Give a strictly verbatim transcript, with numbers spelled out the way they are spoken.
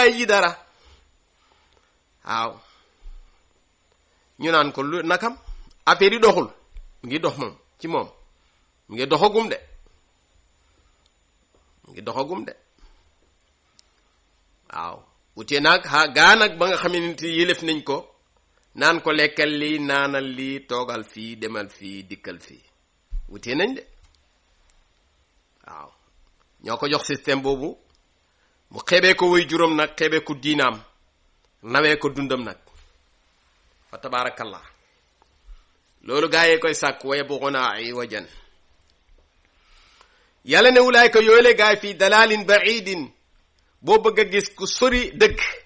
bàyyi ji dara waaw ñu naan ko lu nakam affaire yi doxul mu ngi dox moom ci moom mu ngi doxagum de mu ngi doxagum de waaw wutee nag ha gaa nag ba nga xam ne yëlef nañ ko naan ko lekkal lii naanal lii toogal fii demal fii dikkal fii wutee nañ de waaw ñoo ko jox système boobu mu xeebee ko way juróom nag xeebee ko diinaam nawee ko dundam nag fa tabaarakallah loolu gaa yee koy sàkk waye buxuna ay wajan yàlla ne wulaay ko yooyle gaay fii dalalin baidin boo bëgg a gis ku sori dëgg